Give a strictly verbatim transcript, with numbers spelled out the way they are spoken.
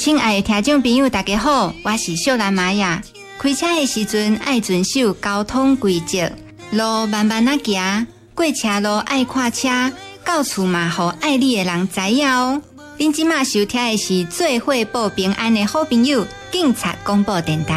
亲爱的听众朋友，大家好，我是秀兰玛雅。开车的时阵爱遵守交通规则，路慢慢啊行，过车路爱看车，到厝嘛，互爱你的人知影哦。恁即马收听的是最会报平安的好朋友警察广播电台。